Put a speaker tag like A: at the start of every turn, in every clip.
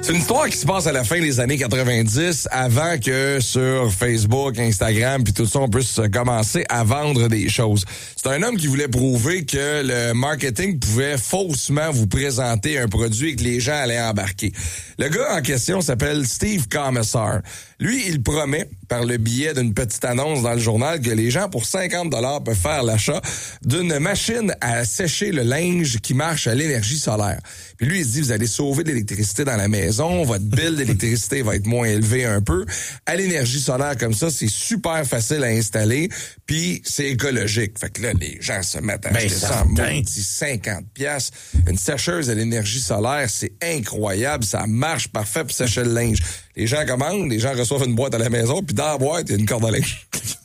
A: C'est une histoire qui se passe à la fin des années 90, avant que sur Facebook, Instagram, puis tout ça, on puisse commencer à vendre des choses. C'est un homme qui voulait prouver que le marketing pouvait faussement vous présenter un produit et que les gens allaient embarquer. Le gars en question s'appelle Steve Commissar. Lui, il promet, par le biais d'une petite annonce dans le journal, que les gens, pour 50 $ peuvent faire l'achat d'une machine à sécher le linge qui marche à l'énergie solaire. Puis lui, il se dit, vous allez sauver de l'électricité dans la maison, votre bill d'électricité va être moins élevé un peu. À l'énergie solaire comme ça, c'est super facile à installer, puis c'est écologique. Fait que là, les gens se mettent à acheter ça en maudit 50$. Une sécheuse à l'énergie solaire, c'est incroyable, ça marche parfait pour sécher le linge. Les gens commandent, les gens reçoivent une boîte à la maison, puis dans la boîte, il y a une corde à linge.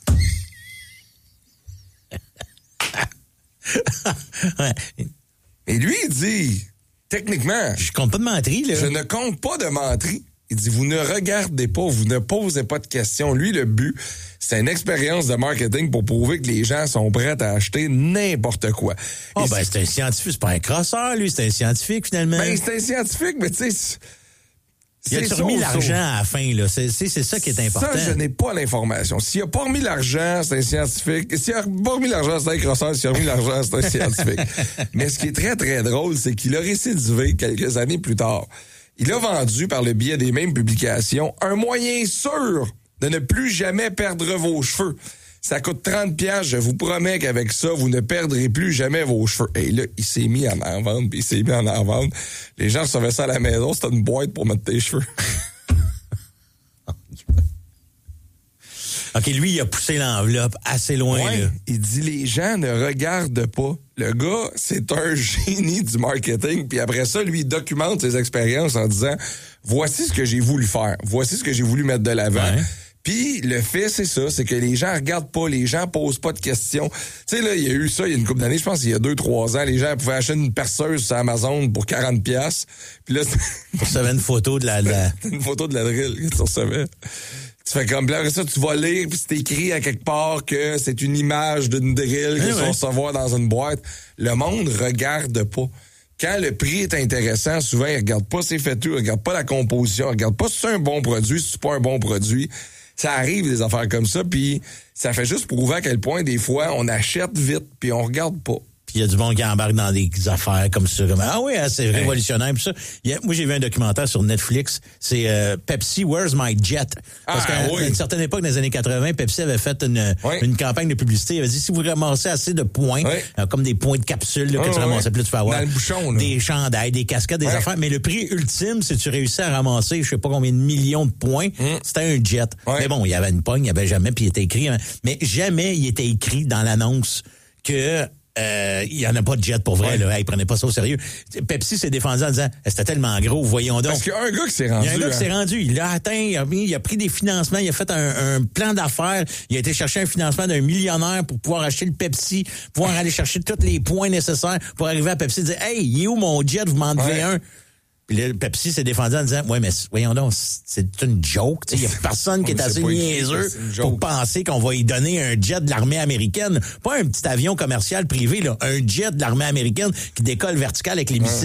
A: Et lui, il dit, techniquement...
B: Je compte pas de menterie, là.
A: Je ne compte pas de menterie. Il dit, vous ne regardez pas, vous ne posez pas de questions. Lui, le but, c'est une expérience de marketing pour prouver que les gens sont prêts à acheter n'importe quoi.
B: Oh, ben, c'est un scientifique, c'est pas un crosseur, lui, c'est un scientifique, finalement.
A: Ben, c'est un scientifique, mais tu sais...
B: Il a remis l'argent à la fin, là. C'est ça qui est important.
A: Ça, je n'ai pas l'information. S'il a pas remis l'argent, c'est un scientifique. S'il a pas remis l'argent, c'est un crosseur. S'il a remis l'argent, c'est un scientifique. Mais ce qui est très, très drôle, c'est qu'il a récidivé quelques années plus tard. Il a vendu, par le biais des mêmes publications, un moyen sûr de ne plus jamais perdre vos cheveux. Ça coûte 30$, je vous promets qu'avec ça, vous ne perdrez plus jamais vos cheveux. Et là, il s'est mis à en vendre, puis il s'est mis à en vendre. Les gens recevaient ça à la maison, c'était une boîte pour mettre tes cheveux.
B: OK, lui, il a poussé l'enveloppe assez loin,
A: ouais,
B: là.
A: Il dit, les gens ne regardent pas. Le gars, c'est un génie du marketing. Puis après ça, lui, il documente ses expériences en disant, voici ce que j'ai voulu faire. Voici ce que j'ai voulu mettre de l'avant. Ouais. Puis le fait, c'est ça, c'est que les gens regardent pas, les gens posent pas de questions. Tu sais, là, il y a eu ça il y a une couple d'années, je pense il y a 2-3 ans, les gens pouvaient acheter une perceuse sur Amazon pour 40$. Puis là,
B: tu recevais une photo de la...
A: une photo de la drill que tu recevais. Tu fais comme là, ça, tu vas lire, puis c'est écrit à quelque part que c'est une image d'une drill que tu vas recevoir dans une boîte. Le monde regarde pas. Quand le prix est intéressant, souvent, ils regardent pas ses faitures, ils regardent pas la composition, ils regardent pas si c'est un bon produit, si c'est pas un bon produit. Ça arrive, des affaires comme ça, puis ça fait juste prouver à quel point, des fois, on achète vite, puis on regarde pas.
B: Puis il y a du monde qui embarque dans des affaires comme ça. Comme, ah oui, c'est révolutionnaire. Puis ça, moi, j'ai vu un documentaire sur Netflix. C'est Pepsi, Where's My Jet? Parce qu'à une certaine époque, dans les années 80, Pepsi avait fait une campagne de publicité. Il avait dit, si vous ramassez assez de points, comme des points de capsule là, que tu ramassais, plus tu vas avoir
A: dans le bouchon, là.
B: Des chandails, des casquettes, des affaires. Mais le prix ultime, c'est que tu réussis à ramasser, je sais pas combien de millions de points. C'était un jet. Mais bon, il y avait une pogne, il y avait jamais, puis il était écrit. Mais jamais il était écrit dans l'annonce que... il y en a pas de jet pour vrai, là. Ils prenaient pas ça au sérieux. Pepsi s'est défendu en disant, c'était tellement gros, voyons donc.
A: Parce qu'il y a un gars qui s'est rendu.
B: Il y a un gars qui s'est rendu. Il l'a atteint, il a pris des financements, il a fait un plan d'affaires. Il a été chercher un financement d'un millionnaire pour pouvoir acheter le Pepsi, pouvoir aller chercher tous les points nécessaires pour arriver à Pepsi et dire, hey, il est où mon jet? Vous m'en devez un. Puis là, Pepsi s'est défendu en disant, ouais, mais voyons donc, c'est une joke. Il y a personne qui est assez niaiseux pour penser qu'on va y donner un jet de l'armée américaine. Pas un petit avion commercial privé, là. Un jet de l'armée américaine qui décolle vertical avec les missiles.